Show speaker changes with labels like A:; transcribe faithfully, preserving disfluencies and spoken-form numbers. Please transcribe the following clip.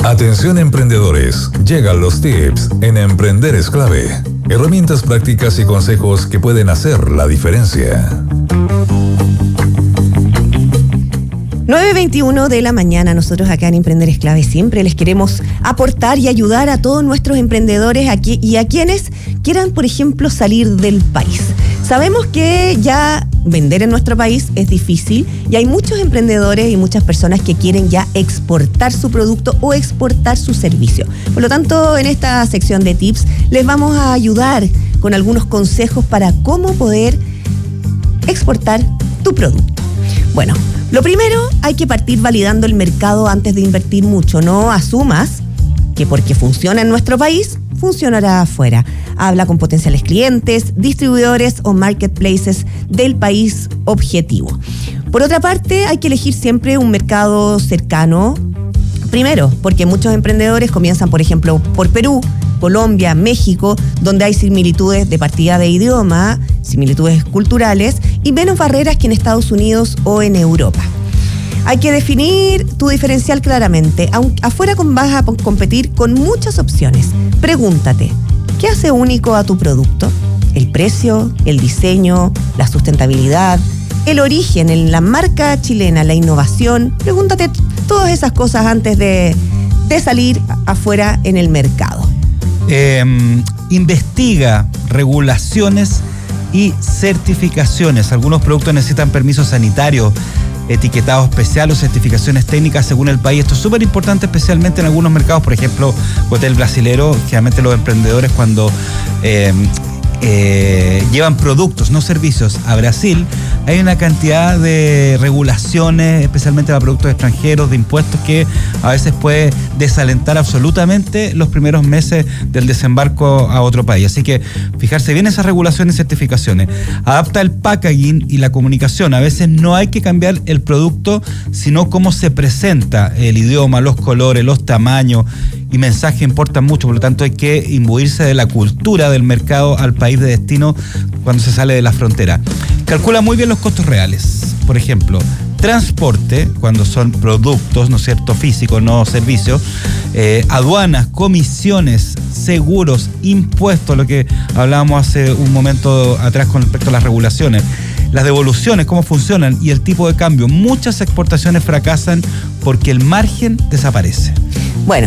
A: Atención emprendedores, llegan los tips en Emprender es Clave. Herramientas prácticas y consejos que pueden hacer la diferencia.
B: nueve veintiuno de la mañana, nosotros acá en Emprender es Clave siempre les queremos aportar y ayudar a todos nuestros emprendedores aquí y a quienes quieran, por ejemplo, salir del país. Sabemos que ya vender en nuestro país es difícil y hay muchos emprendedores y muchas personas que quieren ya exportar su producto o exportar su servicio. Por lo tanto, en esta sección de tips les vamos a ayudar con algunos consejos para cómo poder exportar tu producto. Bueno, lo primero, hay que partir validando el mercado antes de invertir mucho. No asumas que porque funciona en nuestro país, funcionará afuera. Habla con potenciales clientes, distribuidores o marketplaces del país objetivo. Por otra parte, hay que elegir siempre un mercado cercano. Primero, porque muchos emprendedores comienzan, por ejemplo, por Perú, Colombia, México, donde hay similitudes de partida de idioma, similitudes culturales y menos barreras que en Estados Unidos o en Europa. Hay que definir tu diferencial claramente. Aunque afuera vas a competir con muchas opciones. Pregúntate, ¿qué hace único a tu producto? ¿El precio, el diseño, la sustentabilidad, el origen, en la marca chilena, la innovación? Pregúntate todas esas cosas antes de, de salir afuera en el mercado.
C: Eh, investiga regulaciones y certificaciones. Algunos productos necesitan permisos sanitarios, etiquetado especial o certificaciones técnicas según el país. Esto es súper importante, especialmente en algunos mercados, por ejemplo, hotel brasilero. Generalmente los emprendedores cuando eh, eh, llevan productos, no servicios, a Brasil, hay una cantidad de regulaciones, especialmente para productos extranjeros, de impuestos, que a veces puede desalentar absolutamente los primeros meses del desembarco a otro país. Así que fijarse bien esas regulaciones y certificaciones. Adapta el packaging y la comunicación. A veces no hay que cambiar el producto, sino cómo se presenta, el idioma, los colores, los tamaños y mensaje importan mucho. Por lo tanto, hay que imbuirse de la cultura del mercado al país de destino cuando se sale de la frontera. Calcula muy bien los costos reales. Por ejemplo, transporte, cuando son productos, ¿no es cierto?, físicos, no servicios, eh, aduanas, comisiones, seguros, impuestos, lo que hablábamos hace un momento atrás con respecto a las regulaciones, las devoluciones, cómo funcionan y el tipo de cambio. Muchas exportaciones fracasan porque el margen desaparece.
B: Bueno,